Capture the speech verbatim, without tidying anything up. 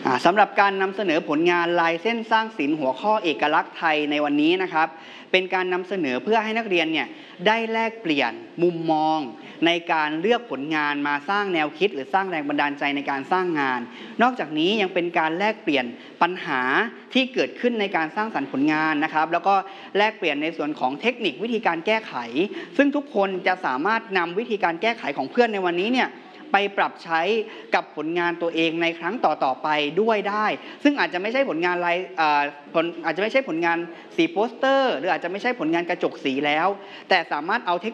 สำหรับการนำเสนอผลงานลายเส้นสร้างศิลป์หัวข้อเอกลักษณ์ไทยในวันนี้นะครับเป็นการนำเสนอเพื่อให้นักเรียนเนี่ยได้แลกเปลี่ยนมุมมองในการเลือกผลงานมาสร้างแนวคิดหรือสร้างแรงบันดาลใจในการสร้างงานนอกจากนี้ยังเป็นการแลกเปลี่ยนปัญหาที่เกิดขึ้นในการสร้างสรรค์ผลงานนะครับแล้วก็แลกเปลี่ยนในส่วนของเทคนิควิธีการแก้ไขซึ่งทุกคนจะสามารถนำวิธีการแก้ไขของเพื่อนในวันนี้เนี่ยไปปรับใช้กับผลงานตัวเองในครั้งต่อๆไปด้วยได้ซึ่งอาจจะไม่ใช่ผลงานลายผลอาจจะไม่ใช่ผลงานสีโปสเตอร์หรืออาจจะไม่ใช่ผลงานกระจกสีแล้วแต่สามารถเอาเทค